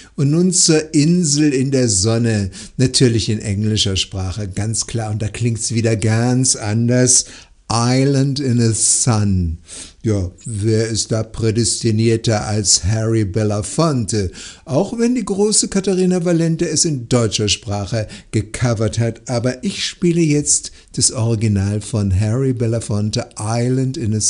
Und nun zur Insel in der Sonne, natürlich in englischer Sprache, ganz klar, und da klingt's wieder ganz anders. Island in the Sun. Ja, wer ist da prädestinierter als Harry Belafonte? Auch wenn die große Katharina Valente es in deutscher Sprache gecovert hat, aber ich spiele jetzt das Original von Harry Belafonte, Island in the Sun.